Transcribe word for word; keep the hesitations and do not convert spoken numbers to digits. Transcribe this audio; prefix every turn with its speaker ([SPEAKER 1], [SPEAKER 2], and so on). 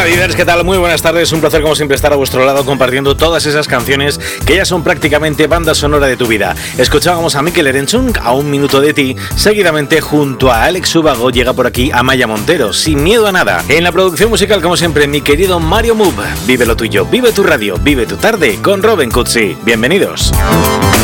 [SPEAKER 1] Hola Vivers, ¿qué tal? Muy buenas tardes, un placer como siempre estar a vuestro lado compartiendo todas esas canciones que ya son prácticamente banda sonora de tu vida. Escuchábamos a Mikel Erenchun, A un minuto de ti, seguidamente junto a Alex Ubago llega por aquí Amaya Montero, Sin miedo a nada. En la producción musical como siempre mi querido Mario Move, vive lo tuyo, vive tu radio, vive tu tarde con Robin Cutsi. Bienvenidos.